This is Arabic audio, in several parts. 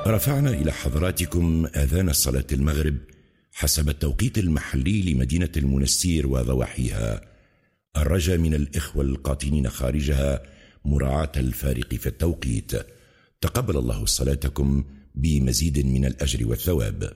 رفعنا إلى حضراتكم آذان الصلاة المغرب حسب التوقيت المحلي لمدينة المنستير وضواحيها، الرجاء من الإخوة القاطنين خارجها مراعاة الفارق في التوقيت. تقبل الله صلاتكم بمزيد من الأجر والثواب.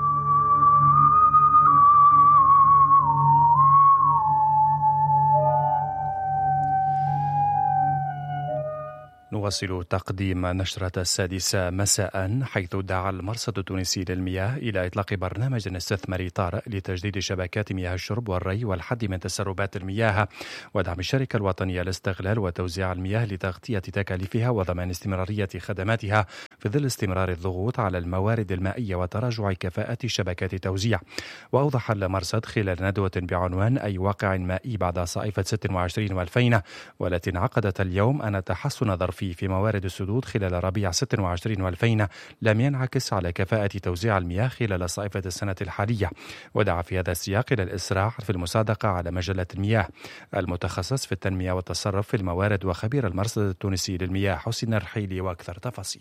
نواصل تقديم نشرة 6 مساء، حيث دعا المرصد التونسي للمياه إلى إطلاق برنامج استثماري طارئ لتجديد شبكات مياه الشرب والري والحد من تسربات المياه، ودعم الشركة الوطنية لاستغلال وتوزيع المياه لتغطية تكاليفها وضمان استمرارية خدماتها في ظل استمرار الضغوط على الموارد المائية وتراجع كفاءة شبكات التوزيع. وأوضح المرصد خلال ندوة بعنوان أي واقع مائي بعد صائفة 26 و2000 والتي انعقدت اليوم أن تحسن ظرفي في موارد السدود خلال ربيع 26 و2000 لم ينعكس على كفاءة توزيع المياه خلال صائفة السنة الحالية، ودعا في هذا السياق إلى الإسراع في المصادقة على مجلة المياه. المتخصص في التنمية والتصرف في الموارد وخبير المرصد التونسي للمياه حسين الرحيلي وأكثر تفاصيل.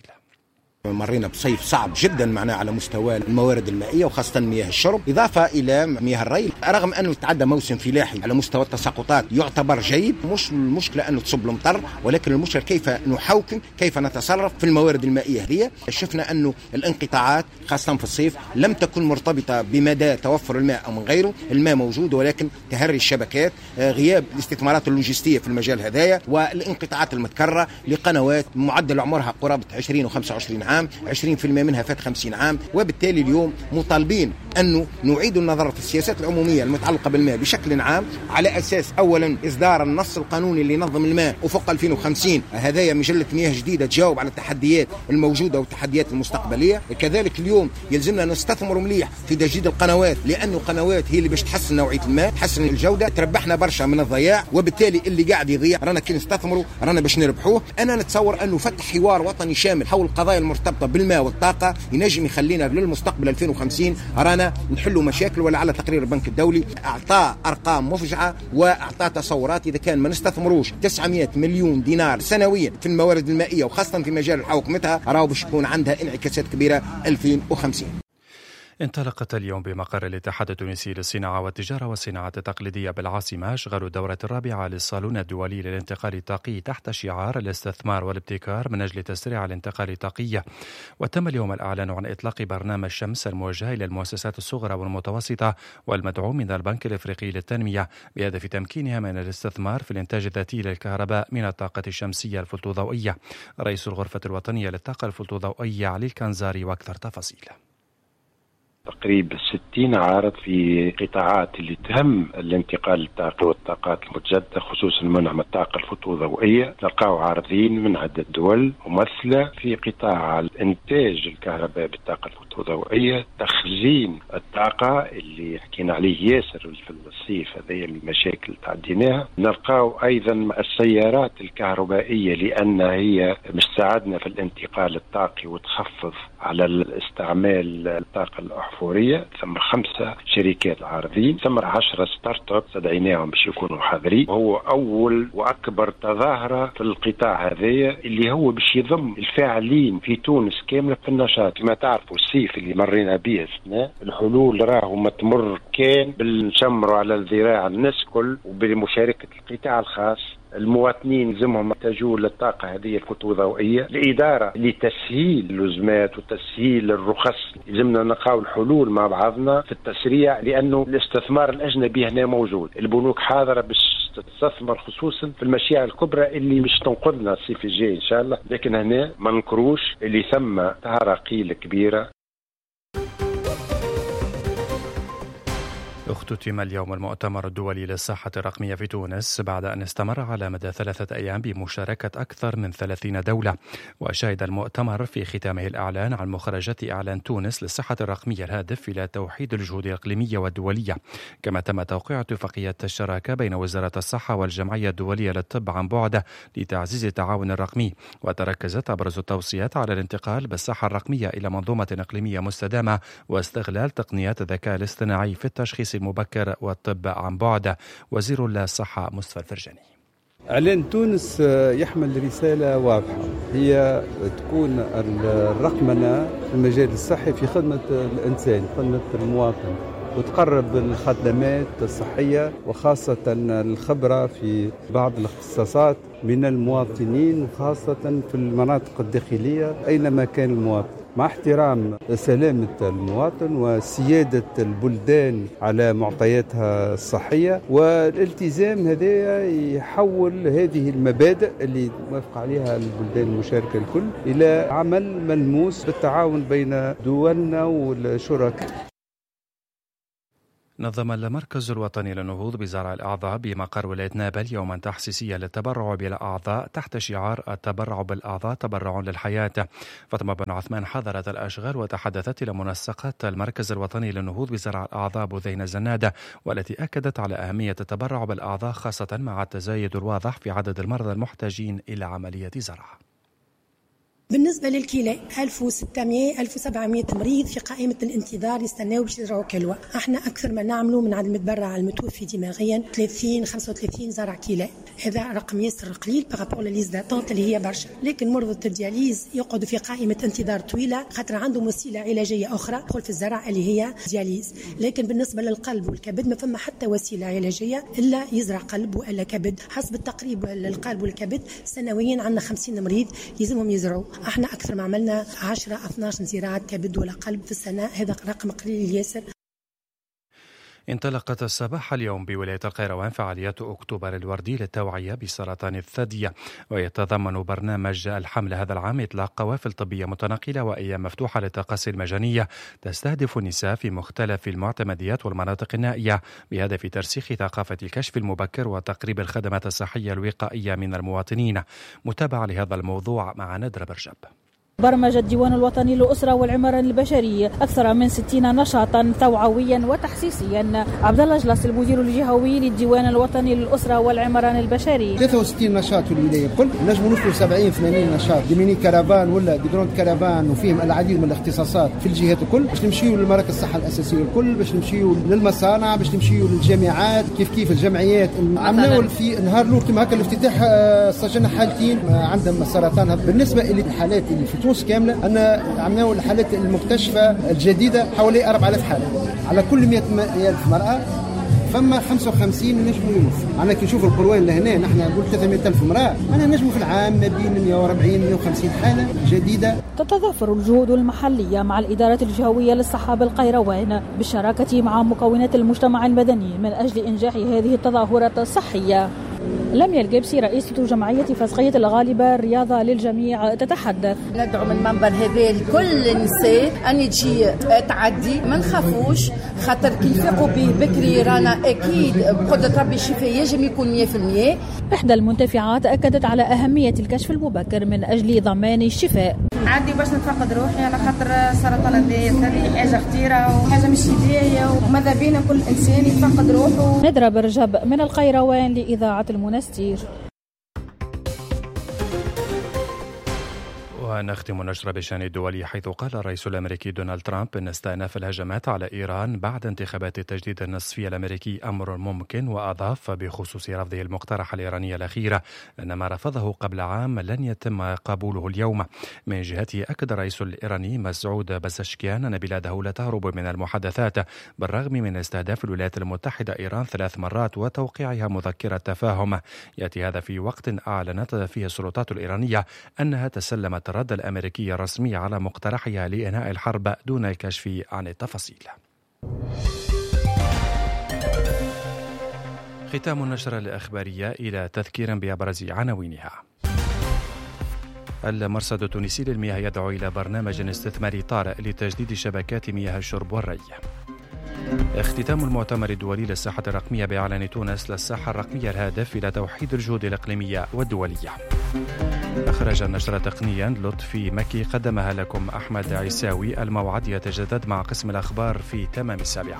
مرينا بصيف صعب جدا معنا على مستوى الموارد المائية وخاصة مياه الشرب إضافة إلى مياه الري، رغم أنه تعدى موسم فلاحي على مستوى التساقطات يعتبر جيد. مش المشكلة أنه تصب المطر، ولكن المشكلة كيف نحوكم، كيف نتصرف في الموارد المائية هذه. شفنا أنه الانقطاعات خاصة في الصيف لم تكن مرتبطة بمدى توفر الماء أو من غيره. الماء موجود، ولكن تهري الشبكات، غياب الاستثمارات اللوجستية في المجال هذايا، والانقطاعات المتكررة لقنوات معدل عمرها قرابة 20 و25 عام، 20% منها فات 50 عام. وبالتالي اليوم مطالبين أنه نعيد النظر في السياسات العمومية المتعلقة بالماء بشكل عام، على أساس أولا إصدار النص القانوني اللي ينظم الماء أفق 2050، هذايا مجلة مياه جديدة تجاوب على التحديات الموجودة والتحديات المستقبلية. كذلك اليوم يلزمنا نستثمر مليح في تجديد القنوات، لأنه القنوات هي اللي باش تحسن نوعية الماء، تحسن الجودة، تربحنا برشا من الضياع، وبالتالي اللي قاعد يضيع رانا كي نستثمروا رانا باش نربحوه. أنا نتصور أنه فتح حوار وطني شامل حول القضايا المرتبطة بالماء والطاقة ينجم يخلينا للمستقبل 2050 رانا نحلوا مشاكل. ولعل تقرير البنك الدولي أعطى أرقام مفجعة وأعطى تصورات إذا كان ما نستثمروش 900 مليون دينار سنويا في الموارد المائية وخاصة في مجال حوكمتها، راهو باش يكون عندها انعكاسات كبيرة 2050. انطلقت اليوم بمقر الاتحاد التونسي للصناعة والتجارة والصناعة التقليدية بالعاصمة أشغال الدورة الرابعة للصالون الدولي للانتقال الطاقي تحت شعار الاستثمار والابتكار من أجل تسريع الانتقال الطاقي. وتم اليوم الإعلان عن إطلاق برنامج شمس الموجه إلى المؤسسات الصغرى والمتوسطة والمدعوم من البنك الإفريقي للتنمية بهدف تمكينها من الاستثمار في الإنتاج الذاتي للكهرباء من الطاقة الشمسية الفوتوضوئية. رئيس الغرفة الوطنية للطاقة الفوتوضوئية علي الكنزاري وأكثر تفاصيل. تقريبا 60 عارض في قطاعات اللي تهم الانتقال الطاقي والطاقات المتجددة، خصوصا منع الطاقة الفوتوضوئية. تلقاو عارضين من عدة دول ممثلة في قطاع الانتاج الكهرباء بالطاقة الفوتوضوئية، تخزين الطاقة اللي حكينا عليه ياسر في الصيف، هذه المشاكل تعديناها. نلقاو ايضا السيارات الكهربائية لأنها هي مش تساعدنا في الانتقال الطاقي وتخفض على الاستعمال الطاقة الأحفورية. ثم 5 شركات عارضين، ثم 10 ستارت اب استدعيناهم باش يكونوا حاضرين. وهو أول وأكبر تظاهرة في القطاع هذايا اللي هو باش يضم الفاعلين في تونس كاملة في النشاط. كما تعرفوا الصيف اللي مرينا به السنة، الحلول راهو ما تمر كان بالنشمروا على الذراع الناس كل وبمشاركة القطاع الخاص. المواطنين لازمهم يحتاجوا للطاقة هذه الفوتوضوئية، الإدارة لتسهيل اللزمات وتسهيل الرخص. لازمنا نلقاو الحلول مع بعضنا في التسريع، لأنه الاستثمار الأجنبي هنا موجود، البنوك حاضرة باش تستثمر خصوصا في المشاريع الكبرى اللي مش تنقذنا الصيف الجاي إن شاء الله. لكن هنا ما نكروش اللي ثم تعراقيل كبيرة. اختتم اليوم المؤتمر الدولي للصحة الرقمية في تونس بعد أن استمر على مدى 3 أيام بمشاركة أكثر من 30 دولة. وشهد المؤتمر في ختامه الإعلان عن مخرجات إعلان تونس للصحة الرقمية الهادف إلى توحيد الجهود الإقليمية والدولية. كما تم توقيع اتفاقية الشراكة بين وزارة الصحة والجمعية الدولية للطب عن بعد لتعزيز التعاون الرقمي. وتركزت أبرز التوصيات على الانتقال بالصحة الرقمية إلى منظومة إقليمية مستدامة واستغلال تقنيات الذكاء الاصطناعي في التشخيص المبكر والطب عن بعد. وزير الصحة مصطفى الفرجاني. إعلان تونس يحمل رسالة واضحة، هي تكون الرقمنة في المجال الصحي في خدمة الإنسان، خدمة المواطن، وتقرب الخدمات الصحية وخاصة الخبرة في بعض الاختصاصات من المواطنين، وخاصة في المناطق الداخلية أينما كان المواطن، مع احترام سلامة المواطن وسيادة البلدان على معطياتها الصحية. والالتزام هذا يحول هذه المبادئ اللي موافق عليها البلدان المشاركة الكل إلى عمل ملموس بالتعاون بين دولنا والشركاء. نظم المركز الوطني للنهوض بزرع الأعضاء بمقر ولاية نابل يوما تحسيسيا للتبرع بالأعضاء تحت شعار التبرع بالأعضاء تبرع للحياة. فاطمة بن عثمان حضرت الأشغال وتحدثت إلى منسقة المركز الوطني للنهوض بزرع الأعضاء بوذينة الزنادة، والتي أكدت على أهمية التبرع بالأعضاء خاصة مع التزايد الواضح في عدد المرضى المحتاجين إلى عملية زرع. بالنسبة للكلى 1600-1700 مريض في قائمة الانتظار يستناو باش يزرعوا كلوة. احنا أكثر ما نعملوا من عدد المتبرع المتوفي دماغيا 30-35 زرع كلى. هذا رقم ياسر قليل بارابور لليست داتونت اللي هي برشا، لكن مرضى الدياليز يقعدوا في قائمة انتظار طويلة خاطر عندهم وسيلة علاجية أخرى تدخل في الزرع اللي هي دياليز. لكن بالنسبة للقلب والكبد ما فما حتى وسيلة علاجية إلا يزرع قلب وإلا كبد. حسب التقريب للقلب والكبد سنويا عندنا 50 مريض يلزمهم يزرعوا. احنا اكثر ما عملنا 10-12 زراعة كبد ولا قلب في السنة، هذا رقم قليل ياسر. انطلقت الصباح اليوم بولاية القيروان فعاليات أكتوبر الوردي للتوعية بسرطان الثدي، ويتضمن برنامج الحمل هذا العام إطلاق قوافل طبية متنقلة وأيام مفتوحة للتقصي المجانية تستهدف النساء في مختلف المعتمديات والمناطق النائية بهدف ترسيخ ثقافة الكشف المبكر وتقريب الخدمات الصحية الوقائية من المواطنين. متابعة لهذا الموضوع مع ندرة برجب. برمج الديوان الوطني للأسرة والعمران البشري أكثر من 60 نشاطا توعويا وتحسيسيا. عبد الله جلاس المدير الجهوي للديوان الوطني للأسرة والعمران البشري. 63 نشاط في الولاية الكل، نجموا نوصلوا 70-80 نشاط دي ميني كارافان ولا دي جروند كارافان، وفيهم العديد من الاختصاصات في الجهات الكل، باش نمشيوا للمراكز الصحة الأساسية الكل، باش نمشيوا للمصانع، باش نمشيوا للجامعات، كيف الجمعيات عملوا في نهار الأول كما هكا الافتتاح سجلنا حالتين عندهم السرطان. بالنسبة للحالات اللي في تونس كاملة أنا عملنا الحالات المكتشفة الجديدة حوالي 4000 حالة على كل 100,000 مرأة، فما 55 نجموا يوصلوا. أنا كي نشوف القروان لهنا نحن نقول 300,000 امرأة، أنا نجموا في العام ما بين 140-150 حالة جديدة. تتضافر الجهود المحلية مع الإدارة الجهوية للصحة بالقيروان بالشراكة مع مكونات المجتمع المدني من أجل إنجاح هذه التظاهرات الصحية. لميا القبسي رئيسة جمعية فسقية الغالبة الرياضة للجميع تتحدث. ندعو من المنبر هذا لكل النساء أن تجي تعدي، ما نخافوش خاطر كي يفيقوا به بكري رانا أكيد بقدرة ربي الشفاء يجب يكون 100%. إحدى المنتفعات أكدت على أهمية الكشف المبكر من أجل ضمان الشفاء. عندي باش نتفقد روحي على خاطر سرطان الثدي حاجة خطيرة وحاجة مش هداية، وماذا بينا كل إنسان يتفقد روحه. ندرة برجب من القيروان لإذاعة المنستير. ونختم نشرة بشأن الدولي، حيث قال الرئيس الأمريكي دونالد ترامب أن استئناف الهجمات على إيران بعد انتخابات التجديد النصفي الأمريكي أمر ممكن، وأضاف بخصوص رفضه المقترح الإيراني الأخيرة أن ما رفضه قبل عام لن يتم قبوله اليوم. من جهته أكد الرئيس الإيراني مسعود بزشكيان أن بلاده لا تهرب من المحادثات بالرغم من استهداف الولايات المتحدة إيران 3 مرات وتوقيعها مذكرة تفاهم. يأتي هذا في وقت أعلنت فيه السلطات الإيرانية أنها تسلمت الرد الأمريكي الرسمي على مقترحها لإنهاء الحرب دون الكشف عن التفاصيل. ختام النشرة الإخبارية إلى تذكير بأبرز عناوينها. المرصد التونسي للمياه يدعو إلى برنامج استثماري طارئ لتجديد شبكات مياه الشرب والري. اختتام المؤتمر الدولي للصحة الرقمية بإعلان تونس للصحة الرقمية الهادف إلى توحيد الجهود الإقليمية والدولية. أخرج النشرة تقنيا لطفي مكي، قدمها لكم أحمد عيساوي. الموعد يتجدد مع قسم الأخبار في تمام 7.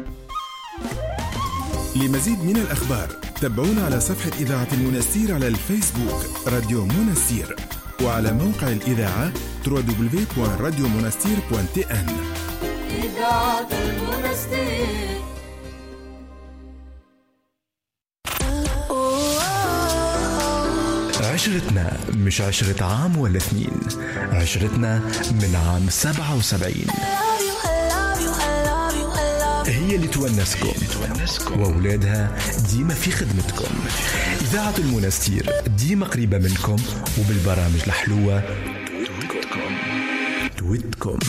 لمزيد من الأخبار تابعونا على صفحة إذاعة المنستير على الفيسبوك راديو منستير، وعلى موقع الإذاعة www.radiomonastir.tn. إذاعة المنستير. عشرتنا مش عشرة عام ولا 2، عشرتنا من عام 77 هي اللي تونسكم وأولادها ديما في خدمتكم. إذاعة المنستير ديما قريبة منكم وبالبرامج الحلوة تويتكم.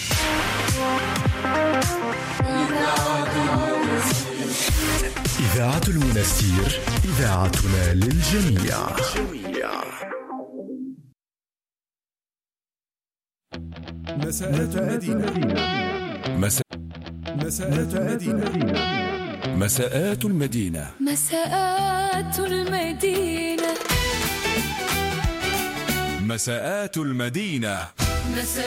إذاعة المنستير إذاعتنا للجميع. مساءات المدينة. مساءات المدينة. مساءات المدينة. مساءات المدينة. مساءات المدينة.